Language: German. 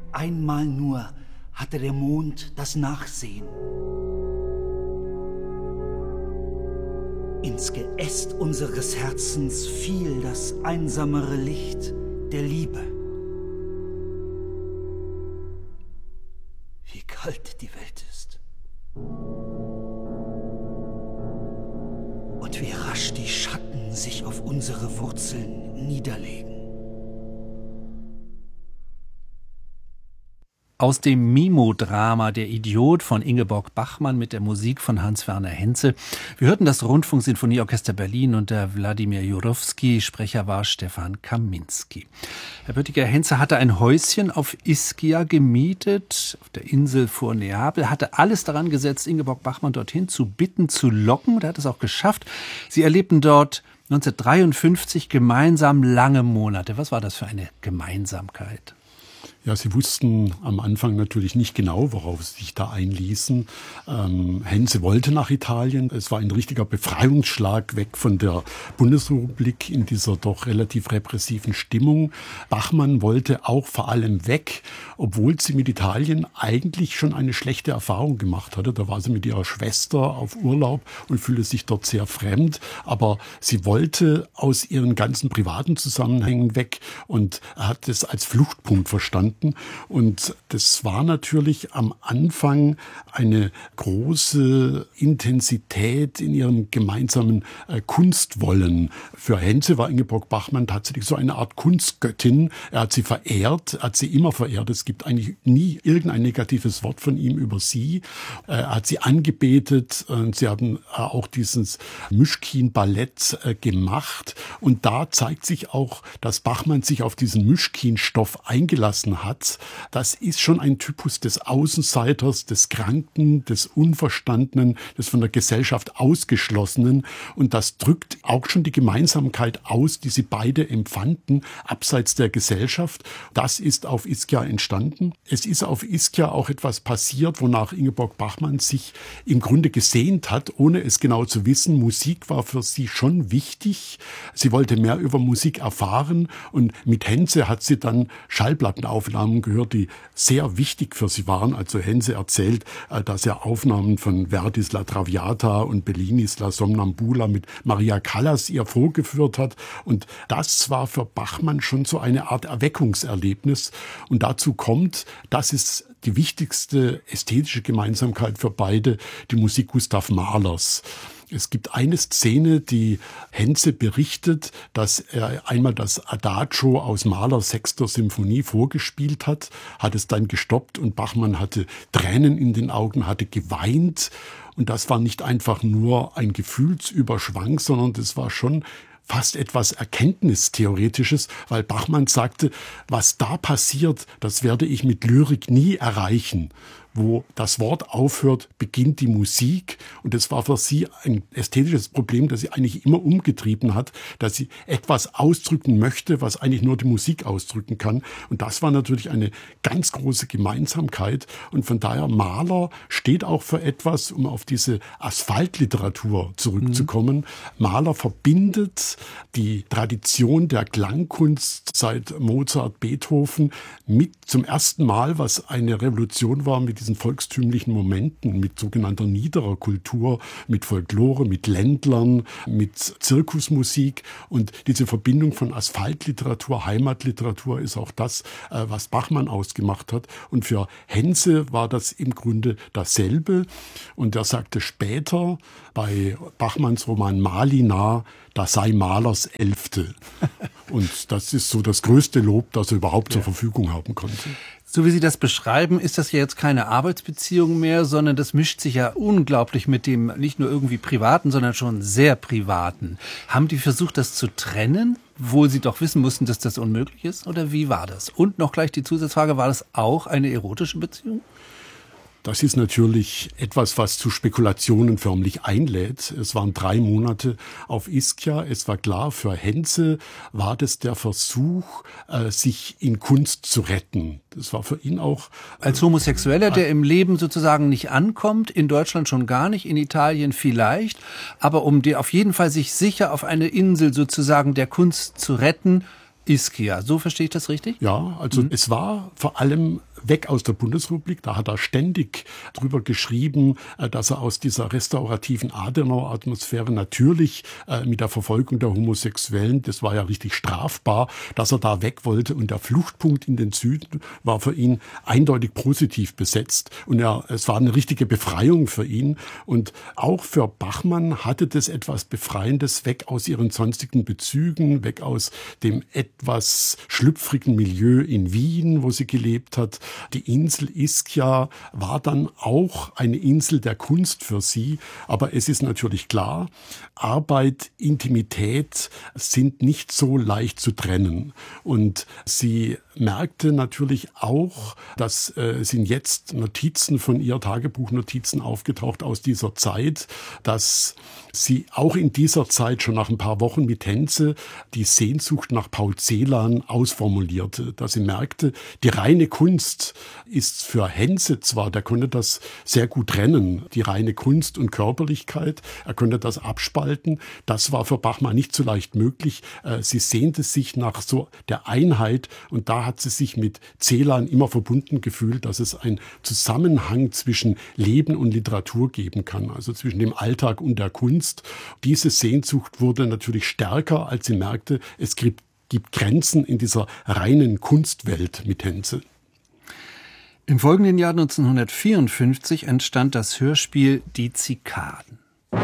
Einmal nur hatte der Mond das Nachsehen. Ins Geäst unseres Herzens fiel das einsamere Licht der Liebe. Wie kalt die Welt ist. Und wie rasch die Schatten sich auf unsere Wurzeln niederlegen. Aus dem Mimo-Drama Der Idiot von Ingeborg Bachmann mit der Musik von Hans-Werner Henze. Wir hörten das Rundfunksinfonieorchester Berlin unter Wladimir Jurowski. Sprecher war Stefan Kaminski. Herr Böttiger, Henze hatte ein Häuschen auf Ischia gemietet, auf der Insel vor Neapel, hatte alles daran gesetzt, Ingeborg Bachmann dorthin zu bitten, zu locken. Er hat es auch geschafft. Sie erlebten dort 1953 gemeinsam lange Monate. Was war das für eine Gemeinsamkeit? Ja, sie wussten am Anfang natürlich nicht genau, worauf sie sich da einließen. Henze wollte nach Italien. Es war ein richtiger Befreiungsschlag weg von der Bundesrepublik in dieser doch relativ repressiven Stimmung. Bachmann wollte auch vor allem weg, obwohl sie mit Italien eigentlich schon eine schlechte Erfahrung gemacht hatte. Da war sie mit ihrer Schwester auf Urlaub und fühlte sich dort sehr fremd. Aber sie wollte aus ihren ganzen privaten Zusammenhängen weg und hat es als Fluchtpunkt verstanden. Und das war natürlich am Anfang eine große Intensität in ihrem gemeinsamen Kunstwollen. Für Henze war Ingeborg Bachmann tatsächlich so eine Art Kunstgöttin. Er hat sie verehrt, hat sie immer verehrt. Es gibt eigentlich nie irgendein negatives Wort von ihm über sie. Er hat sie angebetet. Sie haben auch dieses Myschkin-Ballett gemacht. Und da zeigt sich auch, dass Bachmann sich auf diesen Myschkin-Stoff eingelassen hat. Das ist schon ein Typus des Außenseiters, des Kranken, des Unverstandenen, des von der Gesellschaft Ausgeschlossenen. Und das drückt auch schon die Gemeinsamkeit aus, die sie beide empfanden, abseits der Gesellschaft. Das ist auf Ischia entstanden. Es ist auf Ischia auch etwas passiert, wonach Ingeborg Bachmann sich im Grunde gesehnt hat, ohne es genau zu wissen. Musik war für sie schon wichtig. Sie wollte mehr über Musik erfahren und mit Henze hat sie dann Schallplattenaufnahmen gehört, die sehr wichtig für sie waren. Also Henze erzählt, dass er Aufnahmen von Verdis La Traviata und Bellinis La Somnambula mit Maria Callas ihr vorgeführt hat. Und das war für Bachmann schon so eine Art Erweckungserlebnis. Und dazu kommt, das ist die wichtigste ästhetische Gemeinsamkeit für beide, die Musik Gustav Mahlers. Es gibt eine Szene, die Henze berichtet, dass er einmal das Adagio aus Mahlers 6. Symphonie vorgespielt hat es dann gestoppt und Bachmann hatte Tränen in den Augen, hatte geweint. Und das war nicht einfach nur ein Gefühlsüberschwang, sondern das war schon fast etwas Erkenntnistheoretisches, weil Bachmann sagte, was da passiert, das werde ich mit Lyrik nie erreichen. Wo das Wort aufhört, beginnt die Musik. Und das war für sie ein ästhetisches Problem, das sie eigentlich immer umgetrieben hat, dass sie etwas ausdrücken möchte, was eigentlich nur die Musik ausdrücken kann. Und das war natürlich eine ganz große Gemeinsamkeit. Und von daher, Mahler steht auch für etwas, um auf diese Asphaltliteratur zurückzukommen. Mahler verbindet die Tradition der Klangkunst seit Mozart, Beethoven mit zum ersten Mal, was eine Revolution war, mit diesen volkstümlichen Momenten, mit sogenannter niederer Kultur, mit Folklore, mit Ländlern, mit Zirkusmusik. Und diese Verbindung von Asphaltliteratur, Heimatliteratur ist auch das, was Bachmann ausgemacht hat. Und für Henze war das im Grunde dasselbe. Und er sagte später bei Bachmanns Roman Malina, das sei Mahlers Elfte. Und das ist so das größte Lob, das er überhaupt zur Verfügung haben konnte. So wie Sie das beschreiben, ist das ja jetzt keine Arbeitsbeziehung mehr, sondern das mischt sich ja unglaublich mit dem nicht nur irgendwie Privaten, sondern schon sehr Privaten. Haben die versucht, das zu trennen, obwohl Sie doch wissen mussten, dass das unmöglich ist? Oder wie war das? Und noch gleich die Zusatzfrage, war das auch eine erotische Beziehung? Das ist natürlich etwas, was zu Spekulationen förmlich einlädt. Es waren 3 Monate auf Ischia. Es war klar, für Henze war das der Versuch, sich in Kunst zu retten. Das war für ihn auch... Als Homosexueller, der im Leben sozusagen nicht ankommt, in Deutschland schon gar nicht, in Italien vielleicht, aber um auf jeden Fall sich sicher auf eine Insel sozusagen der Kunst zu retten, Ischia. So verstehe ich das richtig? Ja, also es war vor allem weg aus der Bundesrepublik. Da hat er ständig drüber geschrieben, dass er aus dieser restaurativen Adenauer-Atmosphäre natürlich mit der Verfolgung der Homosexuellen, das war ja richtig strafbar, dass er da weg wollte. Und der Fluchtpunkt in den Süden war für ihn eindeutig positiv besetzt. Und es war eine richtige Befreiung für ihn. Und auch für Bachmann hatte das etwas Befreiendes, weg aus ihren sonstigen Bezügen, weg aus dem etwas schlüpfrigen Milieu in Wien, wo sie gelebt hat. Die Insel Ischia war dann auch eine Insel der Kunst für sie. Aber es ist natürlich klar, Arbeit, Intimität sind nicht so leicht zu trennen. Und sie merkte natürlich auch, dass sind jetzt Notizen von ihr, Tagebuchnotizen aufgetaucht aus dieser Zeit, dass sie auch in dieser Zeit schon nach ein paar Wochen mit Henze die Sehnsucht nach Paul Celan ausformulierte, dass sie merkte, die reine Kunst ist für Henze zwar, der konnte das sehr gut trennen, die reine Kunst und Körperlichkeit, er konnte das abspalten, das war für Bachmann nicht so leicht möglich. Sie sehnte sich nach so der Einheit und da hat sie sich mit Celan immer verbunden gefühlt, dass es einen Zusammenhang zwischen Leben und Literatur geben kann, also zwischen dem Alltag und der Kunst. Diese Sehnsucht wurde natürlich stärker, als sie merkte, es gibt Grenzen in dieser reinen Kunstwelt mit Henze. Im folgenden Jahr 1954 entstand das Hörspiel Die Zikaden.